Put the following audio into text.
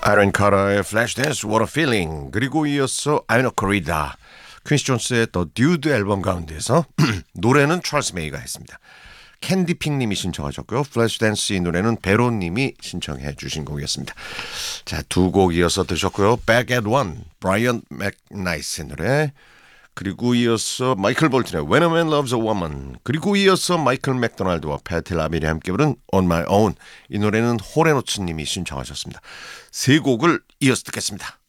아이런 카라의 Flashdance, What a Feeling, 그리고 이어서 아이너 코리다, 퀸시 존스의 The Dude 앨범 가운데서 노래는 찰스 메이가 했습니다. 캔디핑님이 신청하셨고요. Flashdance 이 노래는 베로님이 신청해 주신 곡이었습니다. 자, 두 곡 이어서 들으셨고요. Back at One, 브라이언 맥나이스의 노래, 그리고 이어서 마이클 볼튼의 When a Man Loves a Woman, 그리고 이어서 마이클 맥도날드와 패티 라벨이 함께 부른 On My Own, 이 노래는 호레노츠님이 신청하셨습니다. 세 곡을 이어서 듣겠습니다.